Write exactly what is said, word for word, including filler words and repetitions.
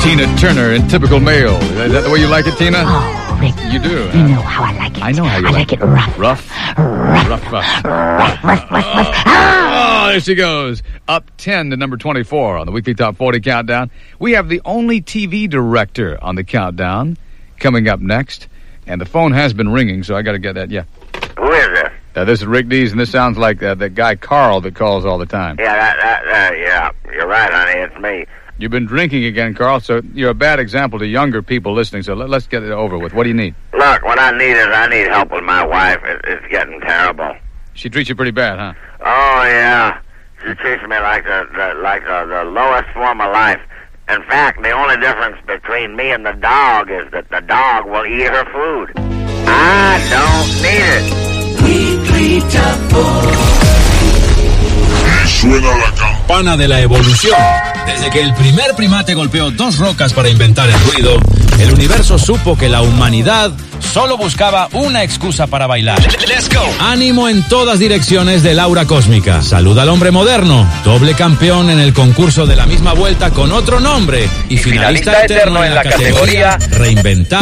Tina Turner in typical male. Is that the way you like it, Tina? Oh, Rick. You do. You know how I like it. I know how you I like it. I like it rough. Rough? Rough. Rough, rough. Rough, rough, rough, rough. Oh, there she goes. Up ten to number twenty-four on the Weekly Top forty Countdown. We have the only T V director on the countdown coming up next. And the phone has been ringing, so I got to get that. Yeah. Who is this? Uh, this is Rick Dees, and this sounds like uh, that guy Carl that calls all the time. Yeah, that, that, uh, yeah, you're right, honey. It's me. You've been drinking again, Carl, so you're a bad example to younger people listening, so let, let's get it over with. What do you need? Look, what I need is I need help with my wife. It, it's getting terrible. She treats you pretty bad, huh? Oh, yeah. She treats me like the, the like the, the lowest form of life. In fact, the only difference between me and the dog is that the dog will eat her food. I don't need it. Weekly Top forty. Suena la campana de la evolución. Desde que el primer primate golpeó dos rocas para inventar el ruido, el universo supo que la humanidad solo buscaba una excusa para bailar. Let's go. Ánimo en todas direcciones del aura cósmica. Saluda al hombre moderno, doble campeón en el concurso de la misma vuelta con otro nombre y, y finalista, finalista eterno en la categoría Reinventar